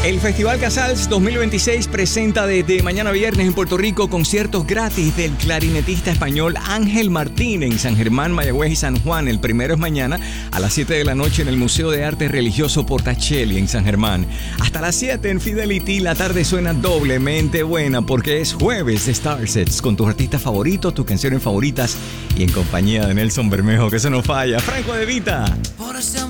El Festival Casals 2026 presenta desde mañana viernes en Puerto Rico conciertos gratis del clarinetista español Ángel Martín en San Germán, Mayagüez y San Juan. El primero es mañana a las 7 de la noche en el Museo de Arte Religioso Portacelli en San Germán. Hasta las 7 en Fidelity la tarde suena doblemente buena porque es jueves de Starsets con tus artistas favoritos, tus canciones favoritas y en compañía de Nelson Bermejo, que eso no falla. Franco De Vita.